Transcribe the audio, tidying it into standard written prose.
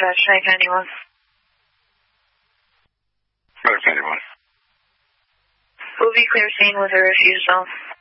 dispatch, 991. 991. We'll be clear scene with a refused zone.